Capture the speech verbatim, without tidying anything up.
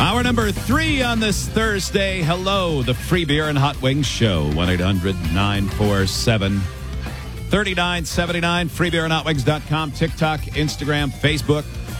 Hour number three on this Thursday. Hello, the Free Beer and Hot Wings Show. one eight hundred nine four seven three nine seven nine. free beer and hot wings dot com. TikTok, Instagram, Facebook.